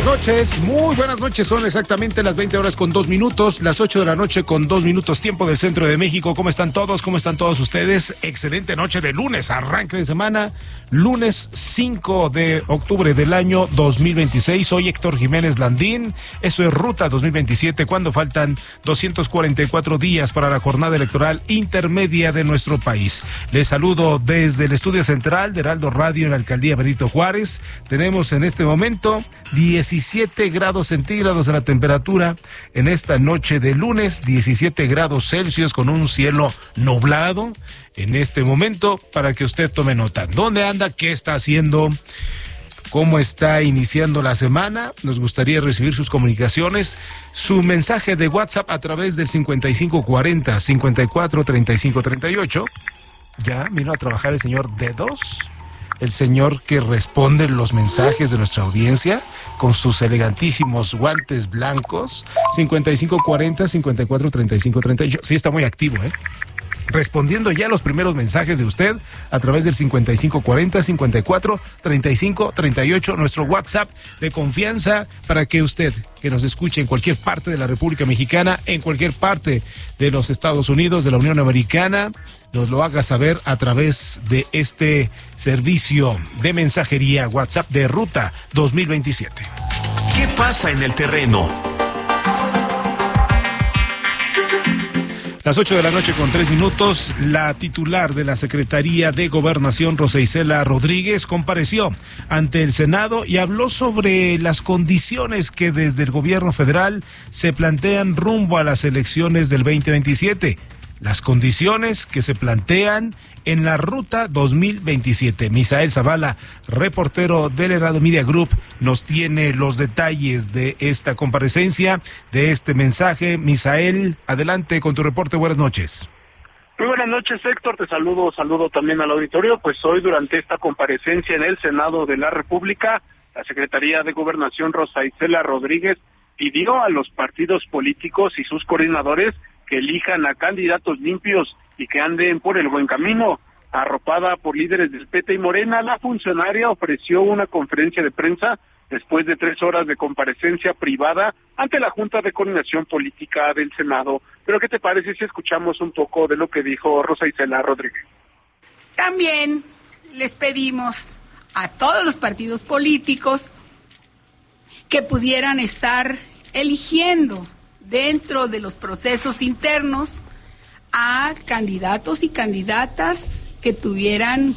muy buenas noches, son exactamente las 20 horas con 2 minutos, las 8 de la noche con 2 minutos, tiempo del centro de México. ¿Cómo están todos? ¿Cómo están todos ustedes? Excelente noche de lunes, arranque de semana, lunes 5 de octubre del año 2026. Soy Héctor Jiménez Landín, esto es Ruta 2027, cuando faltan 244 días para la jornada electoral intermedia de nuestro país. Les saludo desde el estudio central de Heraldo Radio en la alcaldía Benito Juárez. Tenemos en este momento 17 grados centígrados de la temperatura en esta noche de lunes, 17 grados Celsius con un cielo nublado en este momento, para que usted tome nota. ¿Dónde anda? ¿Qué está haciendo? ¿Cómo está iniciando la semana? Nos gustaría recibir sus comunicaciones, su mensaje de WhatsApp a través del 5540-543538. Ya vino a trabajar el señor Dedos, el señor que responde los mensajes de nuestra audiencia con sus elegantísimos guantes blancos. 5540-543538. Sí, está muy activo, respondiendo ya los primeros mensajes de usted a través del 5540-543538, nuestro WhatsApp de confianza, para que usted, que nos escuche en cualquier parte de la República Mexicana, en cualquier parte de los Estados Unidos, de la Unión Americana, nos lo haga saber a través de este servicio de mensajería WhatsApp de Ruta 2027. ¿Qué pasa en el terreno? Las 8 de la noche con 3 minutos, la titular de la Secretaría de Gobernación, Rosa Isela Rodríguez, compareció ante el Senado y habló sobre las condiciones que desde el gobierno federal se plantean rumbo a las elecciones del 2027. Las condiciones que se plantean en la Ruta 2027. Misael Zavala, reportero del Heraldo Media Group, nos tiene los detalles de esta comparecencia, de este mensaje. Misael, adelante con tu reporte. Buenas noches. Muy buenas noches, Héctor. Te saludo también al auditorio. Pues hoy, durante esta comparecencia en el Senado de la República, la Secretaría de Gobernación, Rosa Isela Rodríguez, pidió a los partidos políticos y sus coordinadores que elijan a candidatos limpios y que anden por el buen camino. Arropada por líderes del PT y Morena, la funcionaria ofreció una conferencia de prensa después de 3 horas de comparecencia privada ante la Junta de Coordinación Política del Senado. Pero ¿qué te parece si escuchamos un poco de lo que dijo Rosa Isela Rodríguez? También les pedimos a todos los partidos políticos que pudieran estar eligiendo dentro de los procesos internos a candidatos y candidatas que tuvieran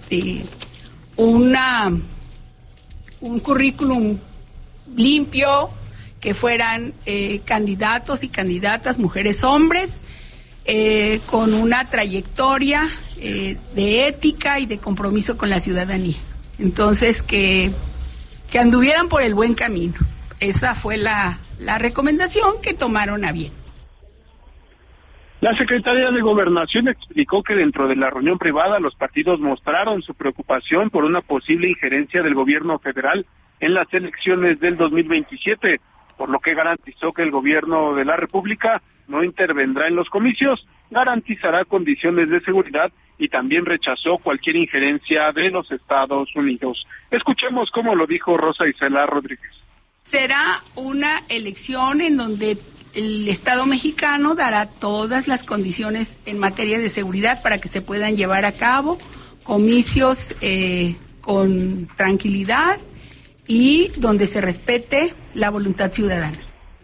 un currículum limpio, que fueran candidatos y candidatas, mujeres, hombres, con una trayectoria de ética y de compromiso con la ciudadanía. Entonces, que anduvieran por el buen camino. Esa fue la recomendación que tomaron a bien. La Secretaría de Gobernación explicó que dentro de la reunión privada los partidos mostraron su preocupación por una posible injerencia del gobierno federal en las elecciones del 2027, por lo que garantizó que el gobierno de la República no intervendrá en los comicios, garantizará condiciones de seguridad y también rechazó cualquier injerencia de los Estados Unidos. Escuchemos cómo lo dijo Rosa Isela Rodríguez. Será una elección en donde el Estado mexicano dará todas las condiciones en materia de seguridad para que se puedan llevar a cabo comicios con tranquilidad y donde se respete la voluntad ciudadana.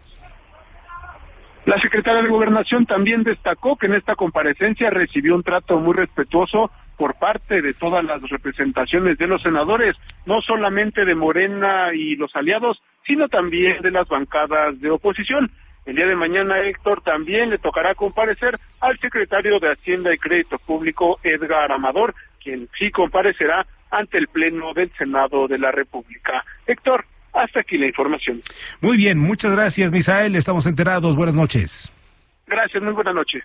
La secretaria de Gobernación también destacó que en esta comparecencia recibió un trato muy respetuoso por parte de todas las representaciones de los senadores, no solamente de Morena y los aliados, sino también de las bancadas de oposición. El día de mañana, Héctor, también le tocará comparecer al secretario de Hacienda y Crédito Público, Edgar Amador, quien sí comparecerá ante el Pleno del Senado de la República. Héctor, hasta aquí la información. Muy bien, muchas gracias, Misael, estamos enterados. Buenas noches. Gracias, muy buena noche.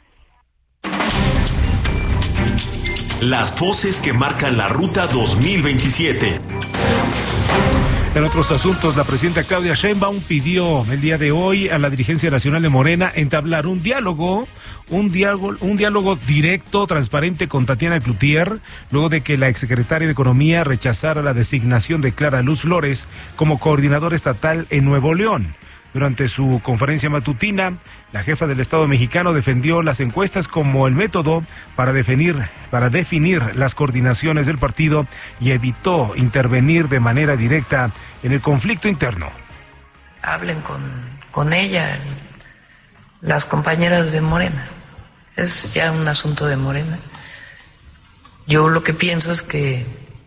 Las voces que marcan la Ruta 2027. En otros asuntos, la presidenta Claudia Sheinbaum pidió el día de hoy a la dirigencia nacional de Morena entablar un diálogo directo, transparente con Tatiana Clouthier, luego de que la exsecretaria de Economía rechazara la designación de Clara Luz Flores como coordinadora estatal en Nuevo León. Durante su conferencia matutina, la jefa del Estado mexicano defendió las encuestas como el método para definir las coordinaciones del partido y evitó intervenir de manera directa en el conflicto interno. Hablen con ella, las compañeras de Morena. Es ya un asunto de Morena. Yo lo que pienso es que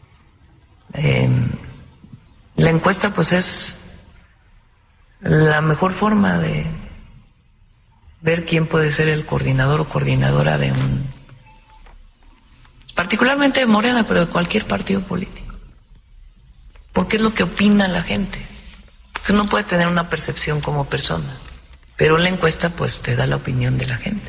la encuesta pues es la mejor forma de ver quién puede ser el coordinador o coordinadora de particularmente de Morena, pero de cualquier partido político. Porque es lo que opina la gente. Porque uno puede tener una percepción como persona, pero la encuesta pues te da la opinión de la gente.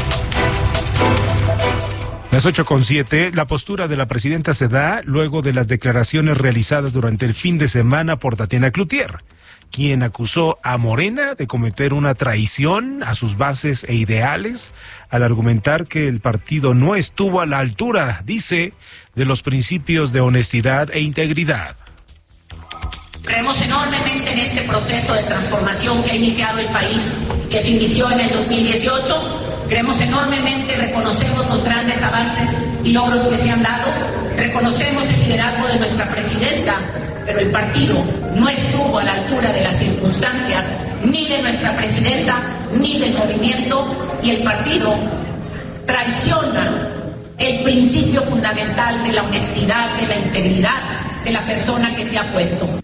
Las 8:07, la postura de la presidenta se da luego de las declaraciones realizadas durante el fin de semana por Tatiana Clouthier, quien acusó a Morena de cometer una traición a sus bases e ideales al argumentar que el partido no estuvo a la altura, dice, de los principios de honestidad e integridad. Creemos enormemente en este proceso de transformación que ha iniciado el país, que se inició en el 2018. Creemos enormemente, reconocemos los grandes avances y logros que se han dado, reconocemos el liderazgo de nuestra presidenta, pero el partido no estuvo a la altura de las circunstancias, ni de nuestra presidenta, ni del movimiento, y el partido traiciona el principio fundamental de la honestidad, de la integridad de la persona que se ha puesto.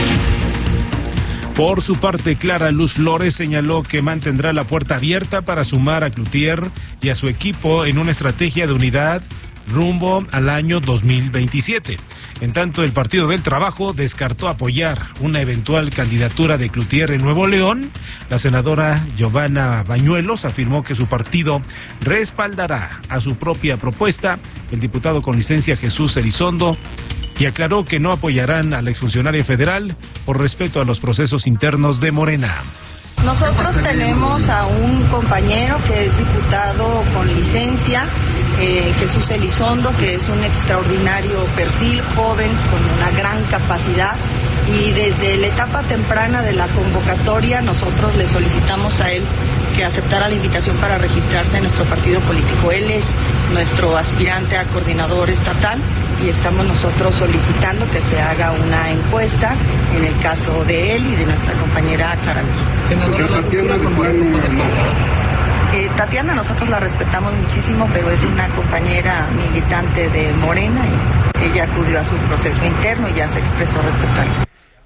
Por su parte, Clara Luz Flores señaló que mantendrá la puerta abierta para sumar a Clouthier y a su equipo en una estrategia de unidad rumbo al año 2027. En tanto, el Partido del Trabajo descartó apoyar una eventual candidatura de Clouthier en Nuevo León. La senadora Giovanna Bañuelos afirmó que su partido respaldará a su propia propuesta. El diputado con licencia Jesús Elizondo y aclaró que no apoyarán a la exfuncionaria federal por respeto a los procesos internos de Morena. Nosotros tenemos a un compañero que es diputado con licencia, Jesús Elizondo, que es un extraordinario perfil, joven, con una gran capacidad, y desde la etapa temprana de la convocatoria nosotros le solicitamos a él que aceptara la invitación para registrarse en nuestro partido político. Él es nuestro aspirante a coordinador estatal y estamos nosotros solicitando que se haga una encuesta en el caso de él y de nuestra compañera Clara Luz. Tatiana nosotros la respetamos muchísimo, pero es una compañera militante de Morena y ella acudió a su proceso interno y ya se expresó respecto a él.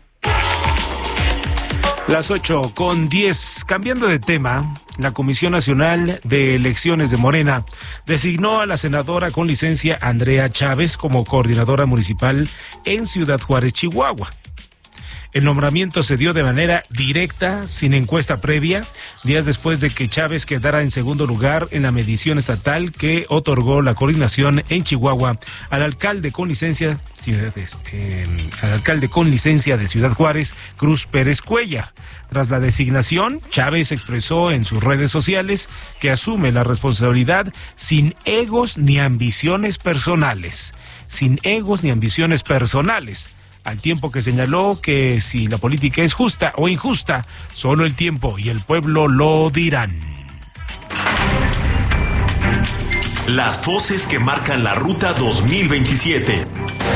Las 8:10, cambiando de tema, la Comisión Nacional de Elecciones de Morena designó a la senadora con licencia Andrea Chávez como coordinadora municipal en Ciudad Juárez, Chihuahua. El nombramiento se dio de manera directa, sin encuesta previa, días después de que Chávez quedara en segundo lugar en la medición estatal que otorgó la coordinación en Chihuahua al alcalde con licencia de Ciudad Juárez, Cruz Pérez Cuellar. Tras la designación, Chávez expresó en sus redes sociales que asume la responsabilidad sin egos ni ambiciones personales. Sin egos ni ambiciones personales. Al tiempo que señaló que si la política es justa o injusta, solo el tiempo y el pueblo lo dirán. Las voces que marcan la ruta 2027.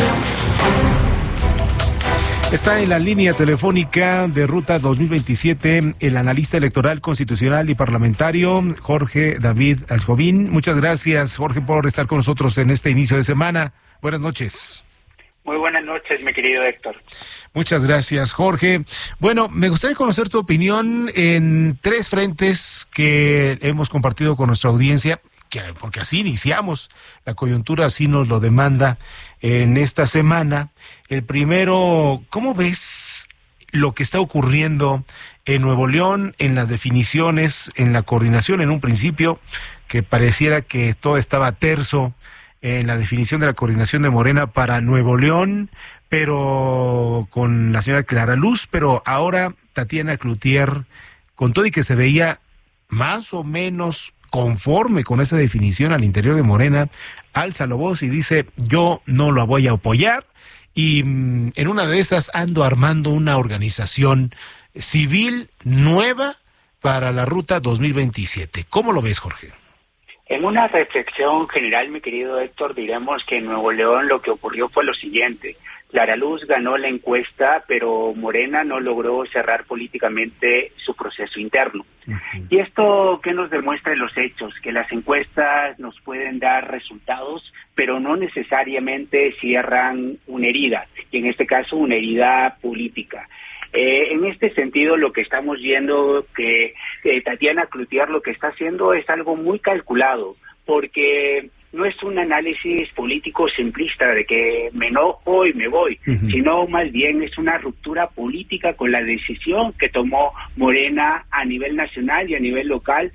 Está en la línea telefónica de Ruta 2027 el analista electoral, constitucional y parlamentario Jorge David Aljobín. Muchas gracias, Jorge, por estar con nosotros en este inicio de semana. Buenas noches. Muy buenas noches, mi querido Héctor. Muchas gracias, Jorge. Bueno, me gustaría conocer tu opinión en tres frentes que hemos compartido con nuestra audiencia, porque así iniciamos, la coyuntura así nos lo demanda en esta semana. El primero, ¿cómo ves lo que está ocurriendo en Nuevo León, en las definiciones, en la coordinación en un principio, que pareciera que todo estaba terso en la definición de la coordinación de Morena para Nuevo León, pero con la señora Clara Luz, pero ahora Tatiana Cloutier, con todo y que se veía más o menos conforme con esa definición al interior de Morena, alza la voz y dice, yo no la voy a apoyar, y en una de esas ando armando una organización civil nueva para la Ruta 2027. ¿Cómo lo ves, Jorge? En una reflexión general, mi querido Héctor, diremos que en Nuevo León lo que ocurrió fue lo siguiente. Clara Luz ganó la encuesta, pero Morena no logró cerrar políticamente su proceso interno. Uh-huh. ¿Y esto qué nos demuestra en los hechos? Que las encuestas nos pueden dar resultados, pero no necesariamente cierran una herida, y en este caso una herida política. En este sentido, lo que estamos viendo que Tatiana Cloutier lo que está haciendo es algo muy calculado, porque no es un análisis político simplista de que me enojo y me voy, sino más bien es una ruptura política con la decisión que tomó Morena a nivel nacional y a nivel local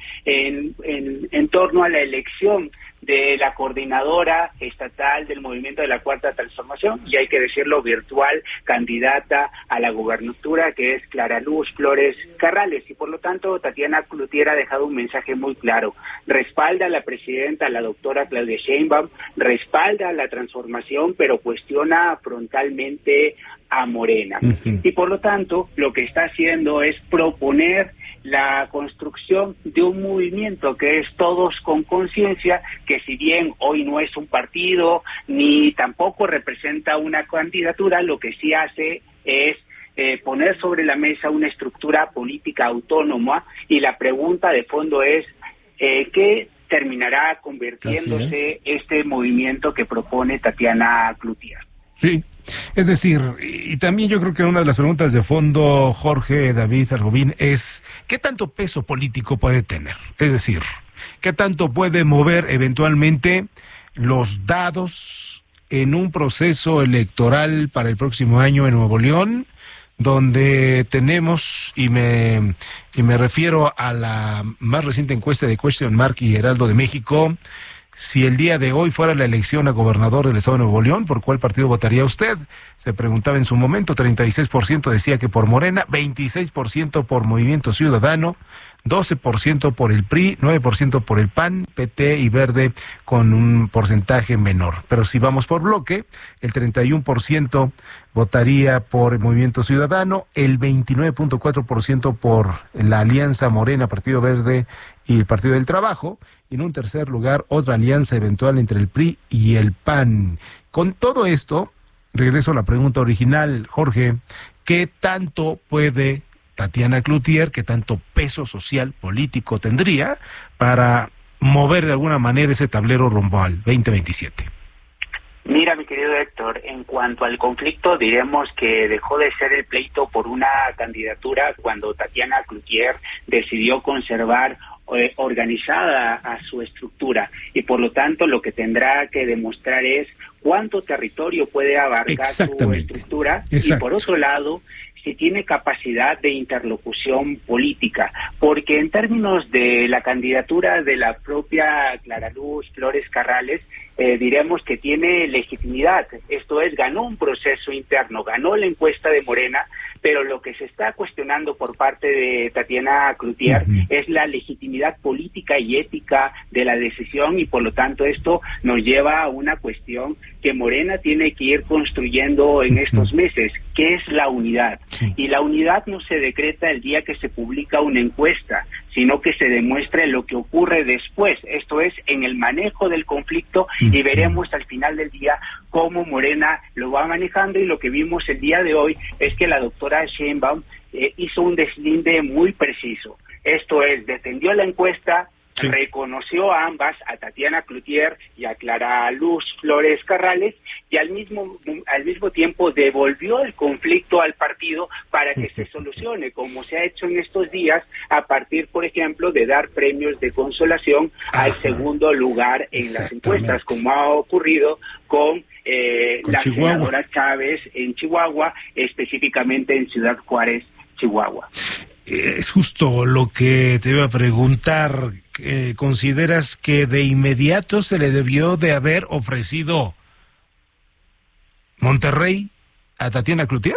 en torno a la elección de la coordinadora estatal del movimiento de la Cuarta Transformación, y hay que decirlo, virtual, candidata a la gubernatura, que es Clara Luz Flores Carrales, y por lo tanto Tatiana Cloutier ha dejado un mensaje muy claro: respalda a la presidenta, a la doctora Claudia Sheinbaum, respalda la transformación, pero cuestiona frontalmente a Morena. Y por lo tanto, lo que está haciendo es proponer la construcción de un movimiento que es Todos con Conciencia, que si bien hoy no es un partido ni tampoco representa una candidatura, lo que sí hace es poner sobre la mesa una estructura política autónoma, y la pregunta de fondo es ¿qué terminará convirtiéndose este movimiento que propone Tatiana Cloutier? Sí, es decir, y también yo creo que una de las preguntas de fondo, Jorge David Argobín, es ¿qué tanto peso político puede tener? Es decir, ¿qué tanto puede mover eventualmente los dados en un proceso electoral para el próximo año en Nuevo León, donde tenemos, y me refiero a la más reciente encuesta de Question Mark y Heraldo de México, si el día de hoy fuera la elección a gobernador del estado de Nuevo León, ¿por cuál partido votaría usted? Se preguntaba en su momento, 36% decía que por Morena, 26% por Movimiento Ciudadano, 12% por el PRI, 9% por el PAN, PT y Verde con un porcentaje menor. Pero si vamos por bloque, el 31% votaría por el Movimiento Ciudadano, el 29.4% por la Alianza Morena, Partido Verde y el Partido del Trabajo, y en un tercer lugar otra alianza eventual entre el PRI y el PAN. Con todo esto, regreso a la pregunta original, Jorge, ¿qué tanto puede Tatiana Cloutier, qué tanto peso social político tendría para mover de alguna manera ese tablero rumbo al 2027? Mira, mi querido Héctor, en cuanto al conflicto, diremos que dejó de ser el pleito por una candidatura cuando Tatiana Cloutier decidió conservar organizada a su estructura, y por lo tanto lo que tendrá que demostrar es cuánto territorio puede abarcar su estructura. Exacto. Y por otro lado, si tiene capacidad de interlocución política, porque en términos de la candidatura de la propia Clara Luz Flores Carrales, diremos que tiene legitimidad, esto es, ganó un proceso interno, ganó la encuesta de Morena, pero lo que se está cuestionando por parte de Tatiana Cloutier es la legitimidad política y ética de la decisión, y por lo tanto esto nos lleva a una cuestión que Morena tiene que ir construyendo en estos meses, que es la unidad. Y la unidad no se decreta el día que se publica una encuesta, sino que se demuestre lo que ocurre después, esto es, en el manejo del conflicto, y veremos al final del día cómo Morena lo va manejando. Y lo que vimos el día de hoy es que la doctora Sheinbaum hizo un deslinde muy preciso, esto es, defendió la encuesta, reconoció a ambas, a Tatiana Cloutier y a Clara Luz Flores Carrales, y al mismo tiempo devolvió el conflicto al partido para que se solucione, como se ha hecho en estos días, a partir, por ejemplo, de dar premios de consolación al segundo lugar en las encuestas, como ha ocurrido con la senadora Chávez en Chihuahua, específicamente en Ciudad Juárez, Chihuahua. Es justo lo que te iba a preguntar. ¿Consideras que de inmediato se le debió de haber ofrecido Monterrey a Tatiana Cloutier?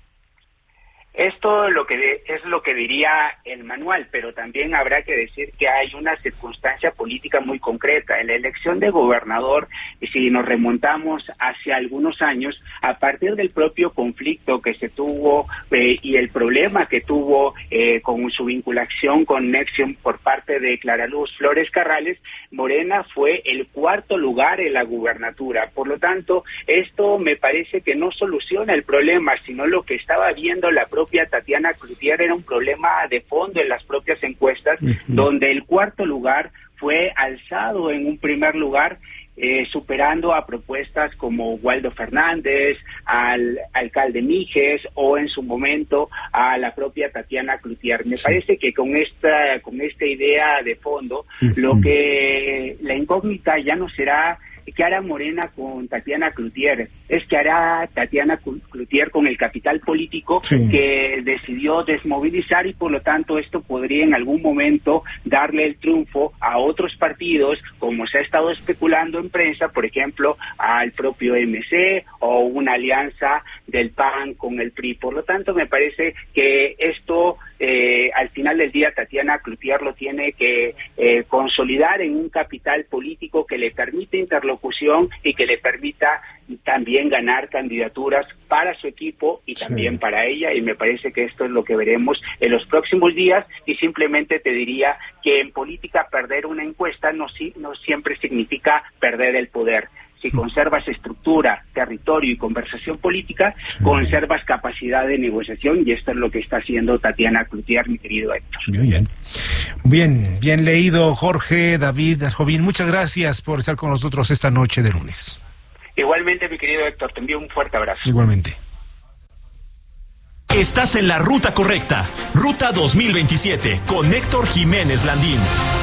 Esto es lo que diría el manual, pero también habrá que decir que hay una circunstancia política muy concreta. En la elección de gobernador, si nos remontamos hacia algunos años, a partir del propio conflicto que se tuvo y el problema que tuvo con su vinculación con Nexium por parte de Clara Luz Flores Carrales, Morena fue el cuarto lugar en la gubernatura. Por lo tanto, esto me parece que no soluciona el problema, sino lo que estaba viendo la propia Tatiana Cloutier era un problema de fondo en las propias encuestas, donde el cuarto lugar fue alzado en un primer lugar, superando a propuestas como Waldo Fernández, al alcalde Mijes o en su momento a la propia Tatiana Cloutier. Me parece que con esta idea de fondo, lo que la incógnita ya no será ¿qué hará Morena con Tatiana Cloutier? Es que hará Tatiana Cloutier con el capital político que decidió desmovilizar, y por lo tanto esto podría en algún momento darle el triunfo a otros partidos, como se ha estado especulando en prensa, por ejemplo, al propio MC o una alianza del PAN con el PRI. Por lo tanto, me parece que esto al final del día Tatiana Cloutier lo tiene que consolidar en un capital político que le permite interlocución y que le permita también ganar candidaturas para su equipo y también para ella, y me parece que esto es lo que veremos en los próximos días. Y simplemente te diría que en política perder una encuesta no siempre significa perder el poder. Si conservas estructura, territorio y conversación política, conservas capacidad de negociación, y esto es lo que está haciendo Tatiana Cloutier, mi querido Héctor. Bien leído, Jorge David Jovín. Muchas gracias por estar con nosotros esta noche de lunes. Igualmente, mi querido Héctor, te envío un fuerte abrazo. Igualmente. Estás en la ruta correcta. Ruta 2027 con Héctor Jiménez Landín.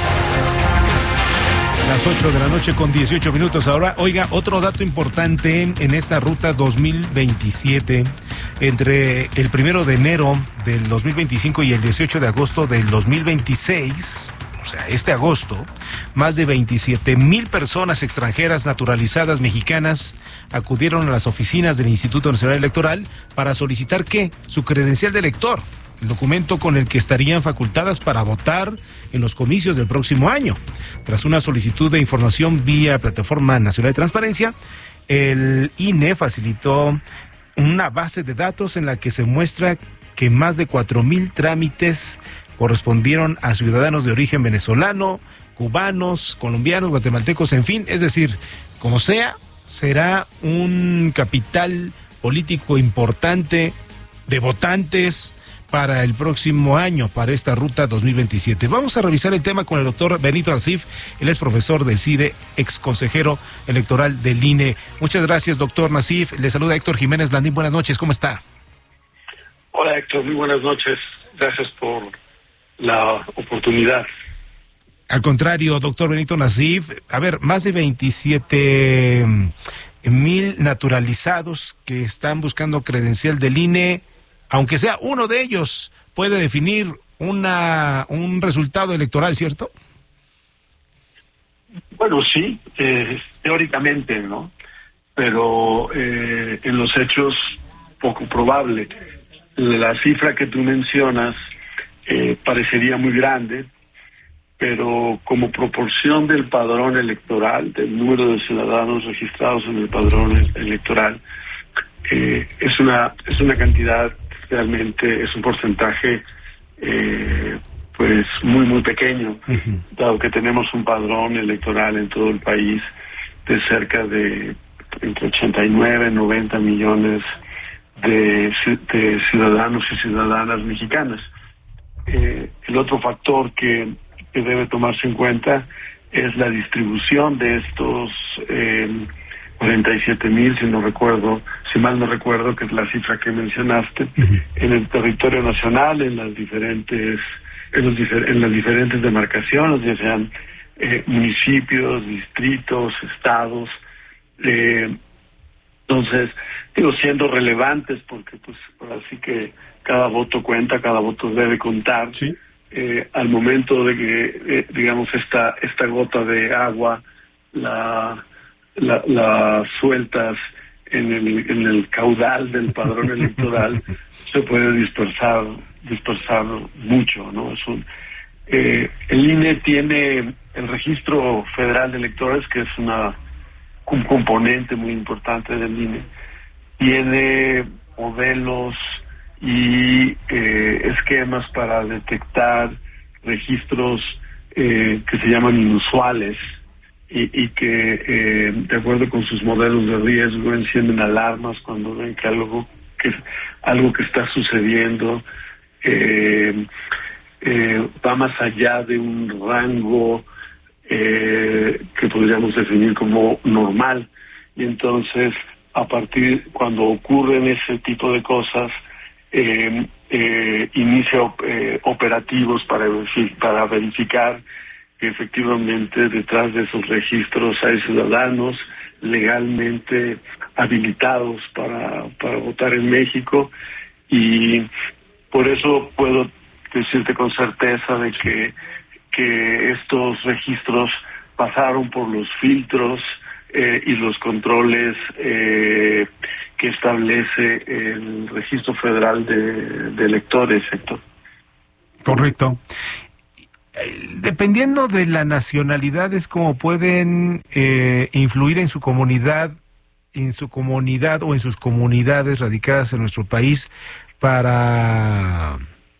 Las 8 de la noche con 18 minutos ahora. Oiga, otro dato importante en esta ruta 2027, entre el 1 de enero del 2025 y el 18 de agosto del 2026, o sea, este agosto, más de 27,000 personas extranjeras naturalizadas mexicanas acudieron a las oficinas del Instituto Nacional Electoral para solicitar ¿qué? Su credencial de elector, el documento con el que estarían facultadas para votar en los comicios del próximo año. Tras una solicitud de información vía Plataforma Nacional de Transparencia, el INE facilitó una base de datos en la que se muestra que más de 4,000 trámites correspondieron a ciudadanos de origen venezolano, cubanos, colombianos, guatemaltecos, en fin, es decir, como sea, será un capital político importante de votantes para el próximo año, para esta ruta 2027. Vamos a revisar el tema con el doctor Benito Nasif. Él es profesor del CIDE, ex consejero electoral del INE. Muchas gracias, doctor Nasif. Le saluda Héctor Jiménez Landín. Buenas noches, ¿cómo está? Hola, Héctor, muy buenas noches. Gracias por la oportunidad. Al contrario, doctor Benito Nasif, a ver, más de 27,000 naturalizados que están buscando credencial del INE. Aunque sea uno de ellos, puede definir un resultado electoral, ¿cierto? Bueno, sí, teóricamente, ¿no? Pero en los hechos, poco probable. La cifra que tú mencionas parecería muy grande, pero como proporción del padrón electoral, del número de ciudadanos registrados en el padrón electoral, es una cantidad, realmente es un porcentaje pues muy pequeño, dado que tenemos un padrón electoral en todo el país de cerca de entre 89 y 90 millones de ciudadanos y ciudadanas mexicanas. El otro factor que debe tomarse en cuenta es la distribución de estos 47,000, si mal no recuerdo, que es la cifra que mencionaste, en el territorio nacional, en las diferentes demarcaciones, ya sean municipios, distritos, estados. Entonces, siendo relevantes, porque pues así que cada voto cuenta, cada voto debe contar. Sí. Al momento de que, digamos, esta gota de agua la sueltas en el caudal del padrón electoral se puede dispersar mucho, ¿no? El INE tiene el Registro Federal de Electores, que es un componente muy importante del INE. Tiene modelos y esquemas para detectar registros que se llaman inusuales y que de acuerdo con sus modelos de riesgo encienden alarmas cuando ven que algo que está sucediendo va más allá de un rango que podríamos definir como normal, y entonces cuando ocurren ese tipo de cosas inicia operativos para verificar que efectivamente detrás de esos registros hay ciudadanos legalmente habilitados para votar en México, y por eso puedo decirte con certeza de que estos registros pasaron por los filtros y los controles que establece el Registro Federal de Electores, Héctor. Correcto. Dependiendo de la nacionalidad es como pueden influir en su comunidad o en sus comunidades radicadas en nuestro país para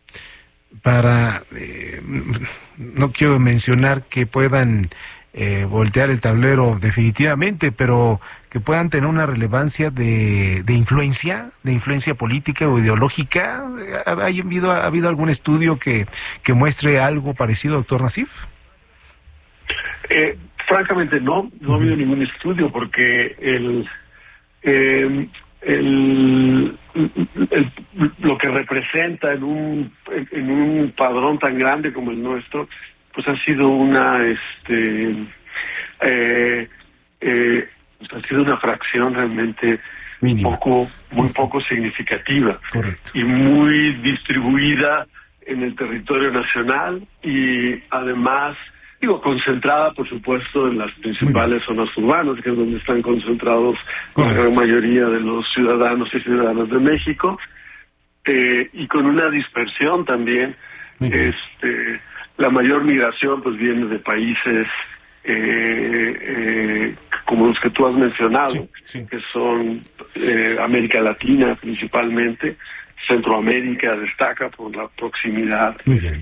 no quiero mencionar que puedan voltear el tablero definitivamente, pero que puedan tener una relevancia de influencia política o ideológica. ¿Ha habido algún estudio que muestre algo parecido, doctor Nassif? Francamente no ha habido ningún estudio, porque lo que representa en un padrón tan grande como el nuestro, pues ha sido una fracción realmente mínima, muy poco significativa. Correcto. Y muy distribuida en el territorio nacional, y además concentrada, por supuesto, en las principales zonas urbanas, que es donde están concentrados la gran mayoría de los ciudadanos y ciudadanas de México, y con una dispersión también. La mayor migración pues viene de países como los que tú has mencionado, sí. Que son América Latina principalmente. Centroamérica destaca por la proximidad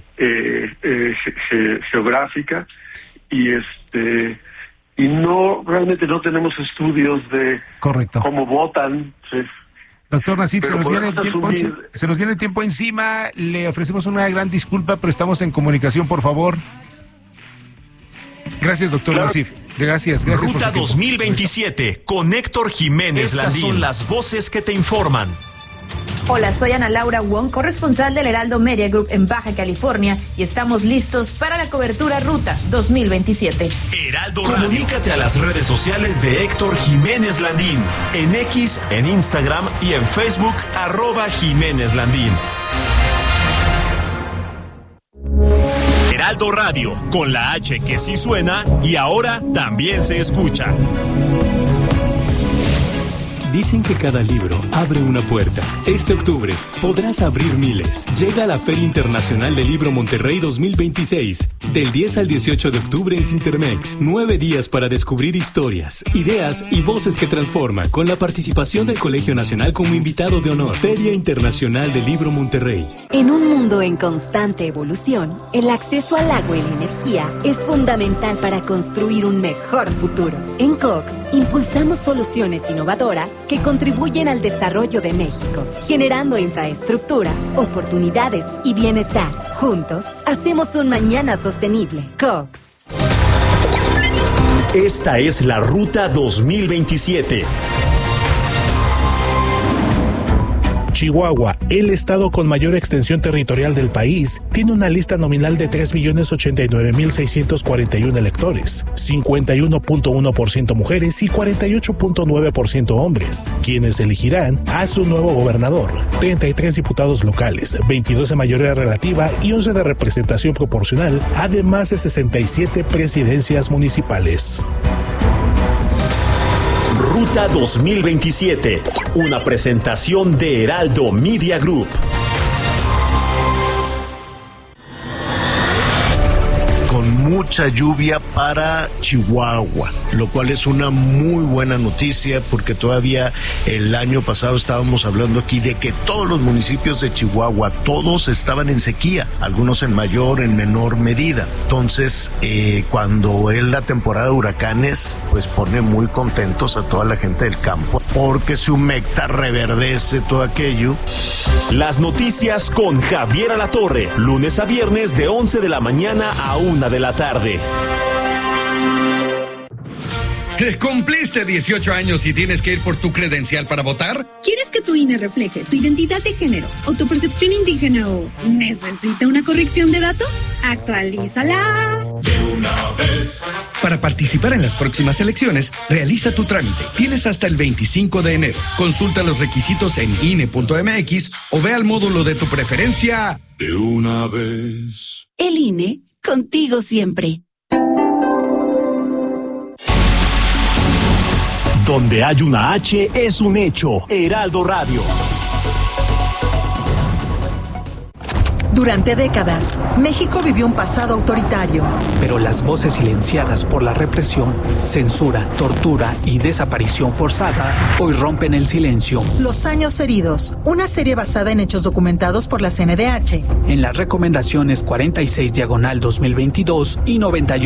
geográfica, y realmente no tenemos estudios de cómo votan. Sí. Doctor Nassif, se nos viene el tiempo encima. Le ofrecemos una gran disculpa, pero estamos en comunicación, por favor. Gracias, doctor Nassif. Gracias. Ruta 2027 con Héctor Jiménez Landín. Estas son las voces que te informan. Hola, soy Ana Laura Wong, corresponsal del Heraldo Media Group en Baja California, y estamos listos para la cobertura Ruta 2027. Heraldo Radio. Comunícate a las redes sociales de Héctor Jiménez Landín, en X, en Instagram y en Facebook, @Jiménez Landín. Heraldo Radio, con la H que sí suena y ahora también se escucha. Dicen que cada libro abre una puerta. Este octubre podrás abrir miles. Llega a la Feria Internacional del Libro Monterrey 2026. Del 10 al 18 de octubre en Cintermex. 9 días para descubrir historias, ideas y voces que transforman, con la participación del Colegio Nacional como invitado de honor. Feria Internacional del Libro Monterrey. En un mundo en constante evolución, el acceso al agua y la energía es fundamental para construir un mejor futuro. En Cox, impulsamos soluciones innovadoras que contribuyen al desarrollo de México, generando infraestructura, oportunidades y bienestar. Juntos, hacemos un mañana sostenible. Cox. Esta es la Ruta 2027. Chihuahua, el estado con mayor extensión territorial del país, tiene una lista nominal de 3.089.641 electores, 51.1% mujeres y 48.9% hombres, quienes elegirán a su nuevo gobernador, 33 diputados locales, 22 de mayoría relativa y 11 de representación proporcional, además de 67 presidencias municipales. Ruta 2027, una presentación de Heraldo Media Group. Mucha lluvia para Chihuahua, lo cual es una muy buena noticia porque todavía el año pasado estábamos hablando aquí de que todos los municipios de Chihuahua, todos estaban en sequía, algunos en mayor, en menor medida. Entonces, cuando es la temporada de huracanes, pues pone muy contentos a toda la gente del campo porque se humecta, reverdece todo aquello. Las noticias con Javier Alatorre, lunes a viernes de 11 de la mañana a 1 de la tarde. ¿Cumpliste 18 años y tienes que ir por tu credencial para votar? ¿Quieres que tu INE refleje tu identidad de género o tu percepción indígena o necesita una corrección de datos? ¡Actualízala! De una vez. Para participar en las próximas elecciones, realiza tu trámite. Tienes hasta el 25 de enero. Consulta los requisitos en INE.mx o ve al módulo de tu preferencia. De una vez. El INE, contigo siempre. Donde hay una H es un hecho. Heraldo Radio. Durante décadas, México vivió un pasado autoritario. Pero las voces silenciadas por la represión, censura, tortura y desaparición forzada hoy rompen el silencio. Los años heridos, una serie basada en hechos documentados por la CNDH. En las recomendaciones 46/2022 y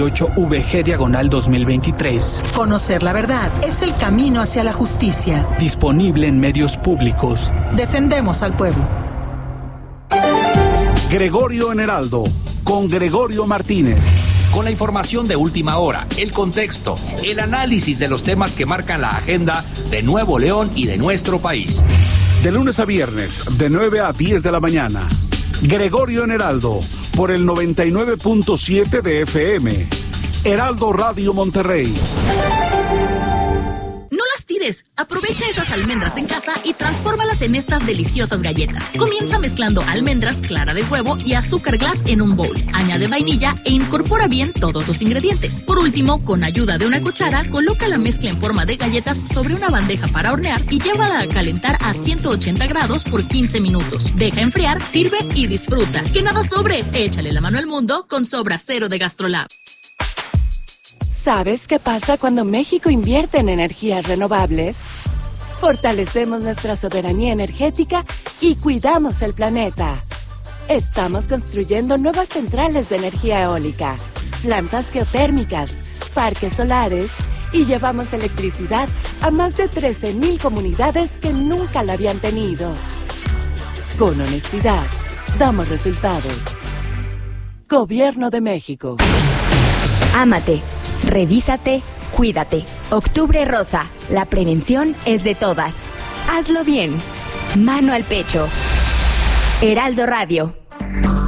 98/VG/2023. Conocer la verdad es el camino hacia la justicia. Disponible en medios públicos. Defendemos al pueblo. Gregorio en Heraldo, con Gregorio Martínez. Con la información de última hora, el contexto, el análisis de los temas que marcan la agenda de Nuevo León y de nuestro país. De lunes a viernes, de 9 a 10 de la mañana. Gregorio en Heraldo, por el 99.7 de FM. Heraldo Radio Monterrey. No las tires, aprovecha esas almendras en casa y transfórmalas en estas deliciosas galletas. Comienza mezclando almendras, clara de huevo y azúcar glass en un bowl. Añade vainilla e incorpora bien todos los ingredientes. Por último, con ayuda de una cuchara, coloca la mezcla en forma de galletas sobre una bandeja para hornear y llévala a calentar a 180 grados por 15 minutos. Deja enfriar, sirve y disfruta. ¡Que nada sobre! Échale la mano al mundo con Sobra Cero de GastroLab. ¿Sabes qué pasa cuando México invierte en energías renovables? Fortalecemos nuestra soberanía energética y cuidamos el planeta. Estamos construyendo nuevas centrales de energía eólica, plantas geotérmicas, parques solares y llevamos electricidad a más de 13,000 comunidades que nunca la habían tenido. Con honestidad, damos resultados. Gobierno de México. Ámate. Revísate, cuídate. Octubre Rosa, la prevención es de todas. Hazlo bien. Mano al pecho. Heraldo Radio.